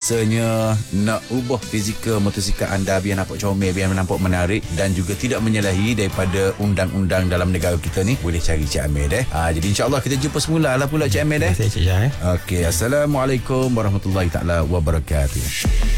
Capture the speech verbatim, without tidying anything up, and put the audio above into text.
rasanya nak ubah fizikal motosikal anda biar nampak comel, biar nampak menarik dan juga tidak menyalahi daripada undang-undang dalam negara kita ni, boleh cari Cik Amir deh. Ha, jadi insyaAllah kita jumpa semula lah pula Cik Amir deh. Terima kasih Cik Syah. Okey, Assalamualaikum warahmatullahi taala wabarakatuh.